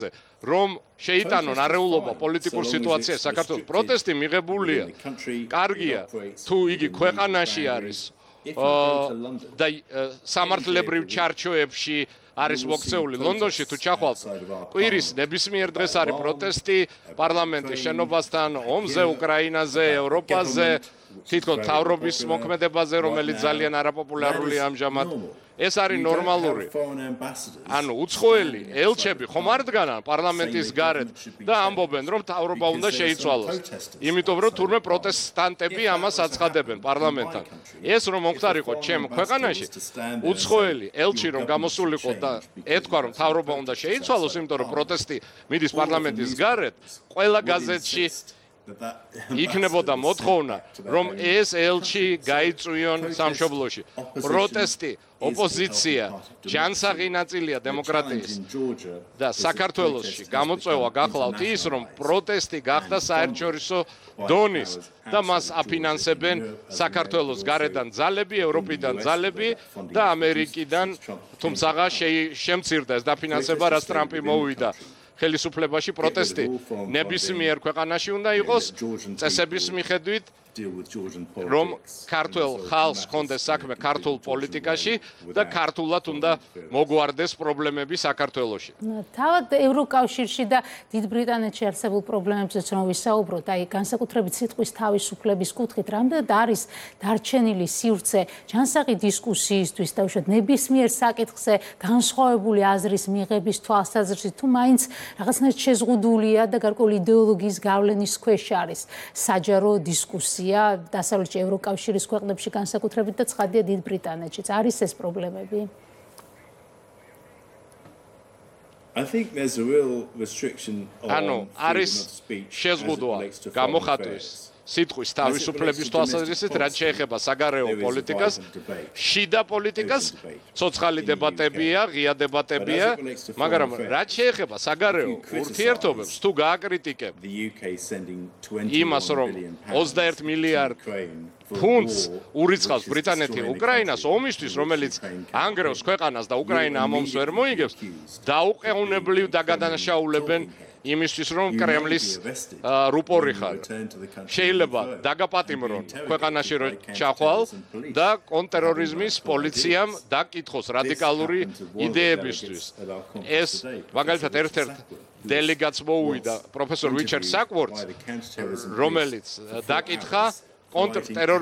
რომ შეიტანონ არეულობა პოლიტიკურ სიტუაციას საქართველოს პროტესტი მიღებულია კარგია თუ იგი ქვეყანაში არის და სამართლებრივ ჩარჩოებში არის მოქცეული ლონდონში თუ ჩახვალთ კვირის ნებისმიერ დღეს არის პროტესტი პარლამენტის შენობასთან ომზე უკრაინაზე ევროპაზე თითქოს მთავრობის მოქმედებაზე რომელიც ძალიან არაპოპულარულია ამჟამად ეს არის ნორმალური ანუ უცხოელი ელჩები ხომ არ დგანან პარლამენტის გარეთ და ამბობენ რომ მთავრობა უნდა შეიცვალოს იმიტომ რომ თურმე პროტესტანტები ამას აცხადებენ პარლამენტთან ეს რომ მომხდარიყო ჩემ ქვეყანაში უცხოელი ელჩი რომ გამოსულიყო და ეთქვა რომ მთავრობა უნდა შეიცვალოს იმიტომ რომ პროტესტი მიდის პარლამენტის გარეთ ყველა გაზეთში იქნებოდა მოთხოვნა რომ ეს ელჩი გაიწვიონ სამშობლოში პროტესტი ოპოზიცია ჯანსაღი ნაწილია დემოკრატიის და საქართველოში გამოწვევა გახლავთ ის რომ პროტესტი გახდა საერთაშორისო დონის და მას აფინანსებენ საქართველოს გარედან ძალები ევროპიდან ძალები და ამერიკიდან თუმცა შემცირდა ეს დაფინანსება რაც ტრამპი მოვიდა ხელისუფლებაში პროტესტი ნებისმიერ ქვეყანაში უნდა იყოს წესების მიხედვით რომ ქართულ ხალხს ჰქონდეს საქმე ქართულ პოლიტიკაში და ქართულად უნდა მოგვარდეს პრობლემები საქართველოში. თავად ევროკავშირში და დიდ ბრიტანეთში არსებულ პრობლემებზეც რომ ვისაუბროთ, აი განსაკუთრებით სიტყვის თავისუფლების კუთხით, რამდენად არის დარჩენილი სივრცე ჯანსაღი დისკუსიისთვის და უშუალოდ ნებისმიერ საკითხზე განსხვავებული აზრის მიღების თვალსაზრისით თუ მაინც რაღაცნაირად შეზღუდულია და გარკვეული იდეოლოგიის გავლენის ქვეშ არის საჯარო დისკუსია დასავლეთ ევროკავშირის ქვეყნებში განსაკუთრებით და ცხადია დიდ ბრიტანეთშიც არის ეს პრობლემები. I think there's a real restriction on არის შეზღუდვა გამოხატვის სიტყვის თავისუფლების თვალსაზრისით რაც შეეხება საგარეო პოლიტიკას, შიდა პოლიტიკას, ცოცხალი დებატებია, ღია დებატებია, მაგრამ რაც შეეხება საგარეო ურთიერთობებს, თუ გააკრიტიკებ იმას, რომ 21 მილიარდ ფუნტს ურიცხავს ბრიტანეთი უკრაინას ომისთვის, რომელიც ანგრევს ქვეყანას და უკრაინა ამ ომს ვერ მოიგებს, დაუყოვნებლივ დაგადანაშაულებენ იმისთვის რომ კრემლის რუპორი ხარ შეიძლება დაგაპატიმრონ ქვეყანაში რომ ჩახვალ და კონტრტერორიზმის პოლიციამ დაკითხოს რადიკალური იდეებისთვის ეს მაგალითად ერთ-ერთ დელეგატს მოუვიდა პროფესორ რიჩარდ საკვორდს რომელიც დაკითხა კონტრტერორიზმის